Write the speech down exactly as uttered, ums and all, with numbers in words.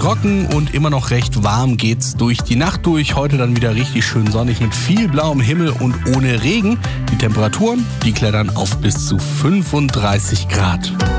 trocken und immer noch recht warm geht's durch die Nacht durch. Heute dann wieder richtig schön sonnig mit viel blauem Himmel und ohne Regen. Die Temperaturen, die klettern auf bis zu fünfunddreißig Grad.